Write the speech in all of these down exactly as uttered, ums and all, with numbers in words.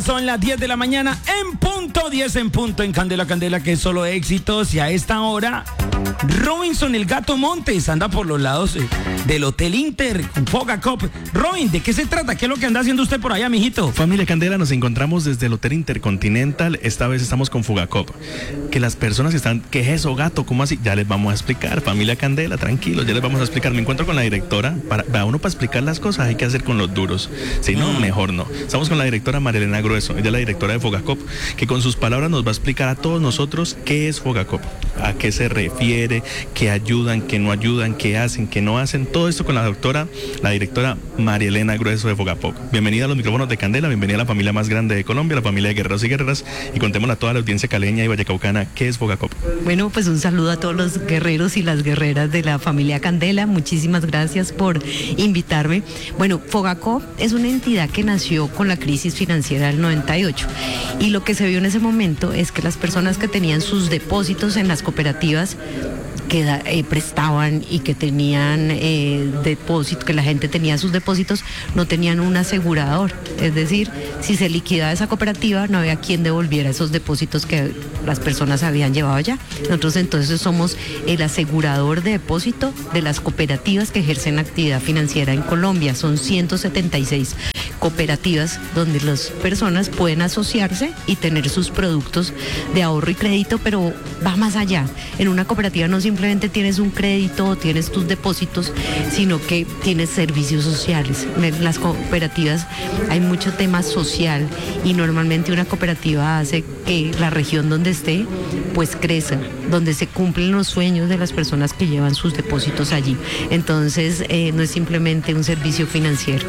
Son las diez de la mañana en punto, diez en punto en Candela Candela, que es solo éxitos. Y a esta hora, Robinson el Gato Montes anda por los lados eh, del Hotel Inter con Fogacop. Robin, ¿de qué se trata? ¿Qué es lo que anda haciendo usted por allá, mijito? Familia Candela, nos encontramos desde el Hotel Intercontinental. Esta vez estamos con Fogacop. Que las personas que están, ¿qué es eso, gato? ¿Cómo así? Ya les vamos a explicar. Familia Candela, tranquilos, ya les vamos a explicar. Me encuentro con la directora. Para, para uno para explicar las cosas hay que hacer con los duros. Si no, mm. mejor no. Estamos con la directora María Elena Grueso. Ella es la directora de Fogacop, que con sus palabras nos va a explicar a todos nosotros qué es Fogacop, a qué se refiere, qué ayudan, qué no ayudan, qué hacen, qué no hacen. Todo esto con la doctora, la directora María Elena Grueso de Fogacop. Bienvenida a los micrófonos de Candela, bienvenida a la familia más grande de Colombia, la familia de guerreros y guerreras, y contémosle a toda la audiencia caleña y vallecaucana qué es Fogacop. Bueno, pues un saludo a todos los guerreros y las guerreras de la familia Candela. Muchísimas gracias por invitarme. Bueno, Fogacop es una entidad que nació con la crisis financiera del noventa y ocho, y lo que se vio en ese momento es que las personas que tenían sus depósitos en las cooperativas que eh, prestaban y que tenían eh, depósito, que la gente tenía sus depósitos, no tenían un asegurador. Es decir, si se liquidaba esa cooperativa, no había quien devolviera esos depósitos que las personas habían llevado allá. Nosotros entonces somos el asegurador de depósito de las cooperativas que ejercen actividad financiera en Colombia. Son ciento setenta y seis cooperativas donde las personas pueden asociarse y tener sus productos de ahorro y crédito, pero va más allá. En una cooperativa no simplemente Simplemente tienes un crédito o tienes tus depósitos, sino que tienes servicios sociales. En las cooperativas hay mucho tema social y normalmente una cooperativa hace que la región donde esté pues crezca, donde se cumplen los sueños de las personas que llevan sus depósitos allí. Entonces eh, no es simplemente un servicio financiero,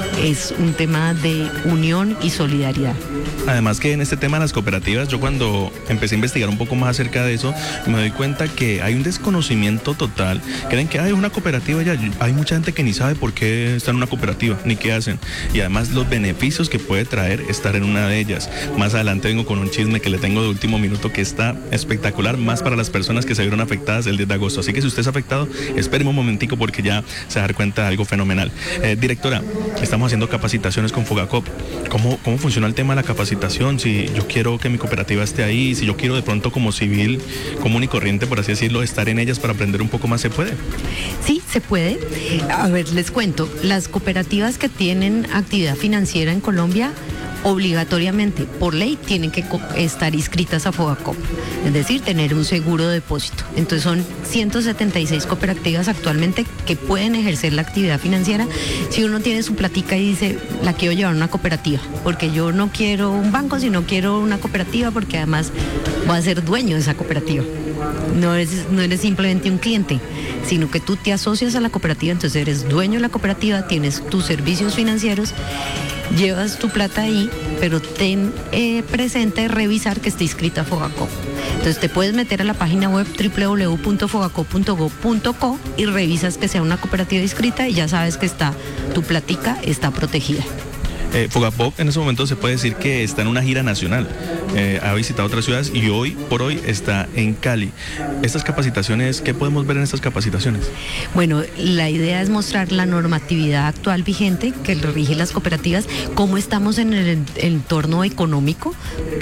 es un tema de unión y solidaridad. Además que en este tema de las cooperativas, yo cuando empecé a investigar un poco más acerca de eso, me doy cuenta que hay un desconocimiento total. Creen que hay una cooperativa ya, hay mucha gente que ni sabe por qué está en una cooperativa, ni qué hacen. Y además los beneficios que puede traer estar en una de ellas. Más adelante vengo con un chisme que le tengo de último minuto que está espectacular, más para las personas que se vieron afectadas el diez de agosto. Así que si usted es afectado, espéreme un momentico porque ya se va a dar cuenta de algo fenomenal. Eh, directora, estamos haciendo capacitaciones con Fogacop. ¿Cómo, cómo funciona el tema de la capacitación? Si yo quiero que mi cooperativa esté ahí, si yo quiero de pronto como civil, común y corriente, por así decirlo, estar en ellas para aprender un poco más, ¿se puede? Sí, se puede. A ver, les cuento, las cooperativas que tienen actividad financiera en Colombia obligatoriamente, por ley, tienen que estar inscritas a Fogacop, es decir, tener un seguro de depósito. Entonces son ciento setenta y seis cooperativas actualmente que pueden ejercer la actividad financiera. Si uno tiene su platica y dice, la quiero llevar a una cooperativa, porque yo no quiero un banco, sino quiero una cooperativa, porque además voy a ser dueño de esa cooperativa. No eres, no eres simplemente un cliente, sino que tú te asocias a la cooperativa, entonces eres dueño de la cooperativa, tienes tus servicios financieros, llevas tu plata ahí, pero ten eh, presente revisar que esté inscrita a Fogacop. Entonces te puedes meter a la página web doble u doble u doble u punto fogacop punto gob punto co y revisas que sea una cooperativa inscrita y ya sabes que está, tu platica está protegida. Eh, Fogacop en ese momento se puede decir que está en una gira nacional, eh, ha visitado otras ciudades y hoy por hoy está en Cali. Estas capacitaciones, ¿qué podemos ver en estas capacitaciones? Bueno, la idea es mostrar la normatividad actual vigente que rige las cooperativas, cómo estamos en el entorno económico,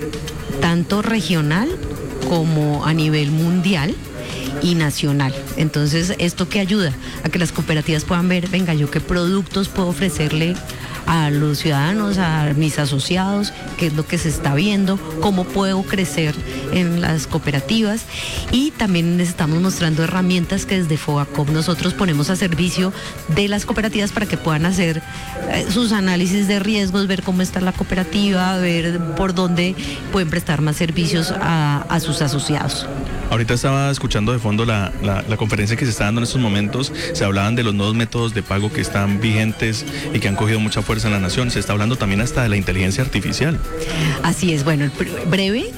tanto regional como a nivel mundial y nacional. Entonces, ¿esto qué ayuda? A que las cooperativas puedan ver, venga, yo qué productos puedo ofrecerle a los ciudadanos, a mis asociados, qué es lo que se está viendo, cómo puedo crecer en las cooperativas, y también les estamos mostrando herramientas que desde Fogacop nosotros ponemos a servicio de las cooperativas para que puedan hacer eh, sus análisis de riesgos, ver cómo está la cooperativa, ver por dónde pueden prestar más servicios a, a sus asociados. Ahorita estaba escuchando de fondo la, la, la conferencia que se está dando en estos momentos. Se hablaban de los nuevos métodos de pago que están vigentes y que han cogido mucha fuerza en la nación. Se está hablando también hasta de la inteligencia artificial. Así es, bueno, el breve,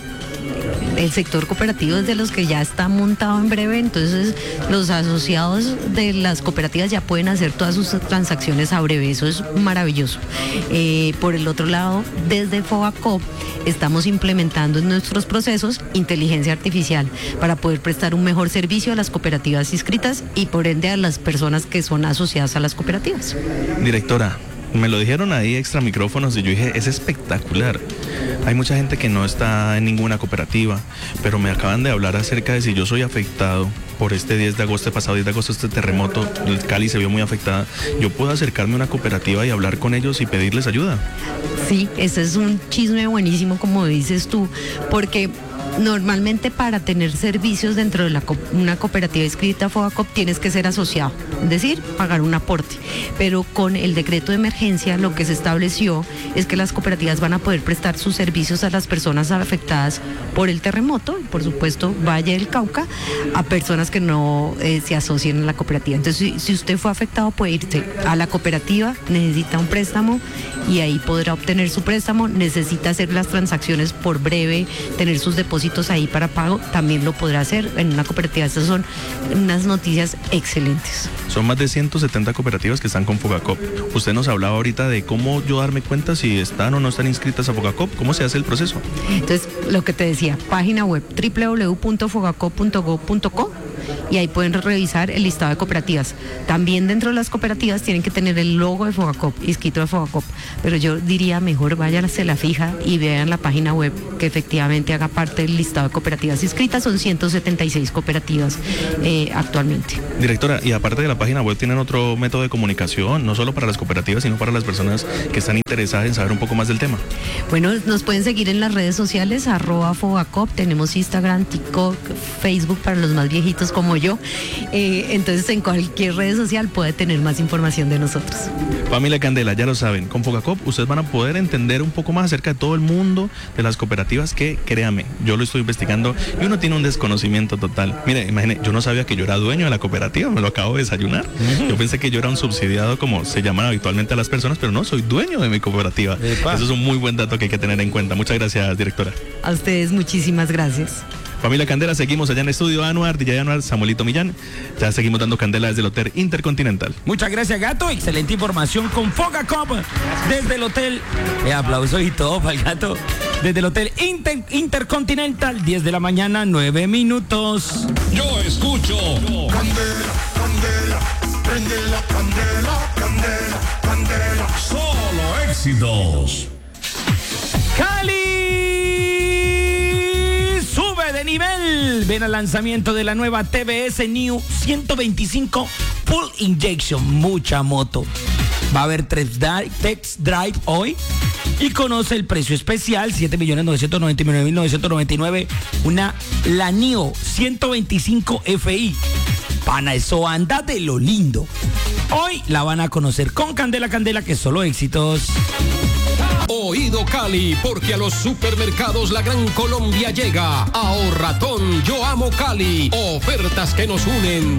el sector cooperativo es de los que ya está montado en breve, entonces los asociados de las cooperativas ya pueden hacer todas sus transacciones a breve, eso es maravilloso. Eh, por el otro lado, desde Fogacop estamos implementando en nuestros procesos inteligencia artificial para poder prestar un mejor servicio a las cooperativas inscritas y por ende a las personas que son asociadas a las cooperativas. Directora, Me lo dijeron ahí extra micrófonos y yo dije, es espectacular. Hay mucha gente que no está en ninguna cooperativa, pero me acaban de hablar acerca de si yo soy afectado por este diez de agosto, pasado diez de agosto, este terremoto, el Cali se vio muy afectada. Yo puedo acercarme a una cooperativa y hablar con ellos y pedirles ayuda. Sí, ese es un chisme buenísimo, como dices tú, porque normalmente para tener servicios dentro de la co- una cooperativa inscrita a Fogacop tienes que ser asociado, es decir, pagar un aporte. Pero con el decreto de emergencia lo que se estableció es que las cooperativas van a poder prestar sus servicios a las personas afectadas por el terremoto, y por supuesto Valle del Cauca, a personas que no eh, se asocien a la cooperativa. Entonces, si, si usted fue afectado, puede irse a la cooperativa, necesita un préstamo y ahí podrá obtener su préstamo, necesita hacer las transacciones por breve, tener sus depósitos ahí para pago, también lo podrá hacer en una cooperativa. Estas son unas noticias excelentes. Son más de ciento setenta cooperativas que están con Fogacop. Usted nos hablaba ahorita de cómo yo darme cuenta si están o no están inscritas a Fogacop. ¿Cómo se hace el proceso? Entonces, lo que te decía, página web doble u doble u doble u punto fogacop punto gob punto co y ahí pueden revisar el listado de cooperativas. También dentro de las cooperativas tienen que tener el logo de Fogacop, inscrito de Fogacop, pero yo diría mejor váyanse la fija y vean la página web que efectivamente haga parte del listado de cooperativas inscritas. Son ciento setenta y seis cooperativas eh, actualmente. Directora, y aparte de la página web, ¿tienen otro método de comunicación, no solo para las cooperativas, sino para las personas que están interesadas en saber un poco más del tema? Bueno, nos pueden seguir en las redes sociales, arroba Fogacop, tenemos Instagram, TikTok, Facebook para los más viejitos como yo. Eh, entonces, en cualquier red social puede tener más información de nosotros. Familia Candela, ya lo saben, con Fogacop ustedes van a poder entender un poco más acerca de todo el mundo de las cooperativas que, créame, yo lo estoy investigando y uno tiene un desconocimiento total. Mire, imagine, yo no sabía que yo era dueño de la cooperativa, me lo acabo de desayunar. Yo pensé que yo era un subsidiado, como se llaman habitualmente a las personas, pero no, soy dueño de mi cooperativa. Epa. Eso es un muy buen dato que hay que tener en cuenta. Muchas gracias, directora. A ustedes muchísimas gracias. Familia Candela, seguimos allá en el estudio. Anuar, D J Anuar, Samuelito Millán. Ya seguimos dando candela desde el Hotel Intercontinental. Muchas gracias, Gato. Excelente información con Fogacop desde el hotel. Eh, aplausos y todo para el Gato. Desde el Hotel Inter- Intercontinental, diez de la mañana, nueve minutos. Yo escucho Candela, candela, prende la candela, candela, candela. solo éxitos. Cali sube de nivel. Ven al lanzamiento de la nueva T V S New ciento veinticinco Full Injection. Mucha moto. Va a haber tres Test Drive hoy. Y conoce el precio especial, siete millones novecientos noventa y nueve mil novecientos noventa y nueve. Una la Neo ciento veinticinco F I. Pana, eso anda de lo lindo. Hoy la van a conocer con Candela Candela, que solo éxitos. Oído Cali, porque a los supermercados La Gran Colombia llega. Ahorratón, yo amo Cali. Ofertas que nos unen.